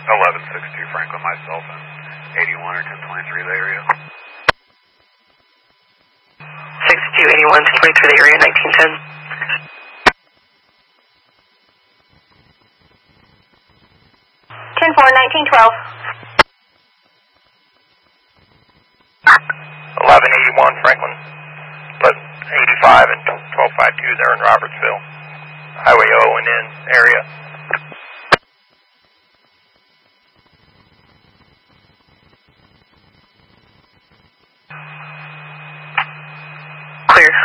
1162 Franklin, myself, and 81 or 1023 the area. 62, 81, 1023 the area, 1910. 10-4, 1912. 1181 Franklin, 85 and 1252 there in Robertsville, Highway O and N area. Clear.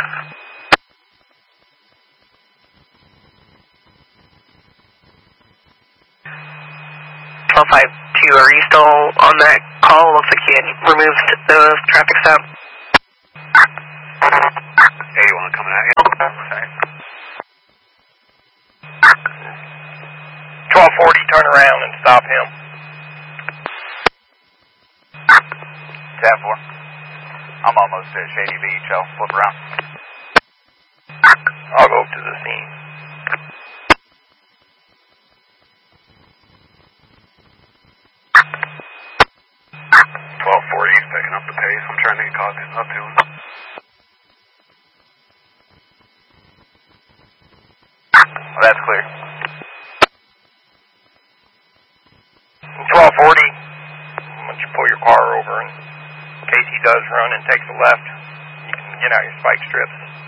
1252, are you still on that call? Looks like you had removed the traffic stop. 81 coming at you. Okay. 1240, turn around and stop him. 10-4. I'm almost at Shady Beach. I'll flip around. I'll go to the scene. 1240, he's picking up the pace. I'm trying to get caught up to him. Well, that's clear. 1240, once you pull your car over, in case he does run and takes a left, you can get out your spike strips.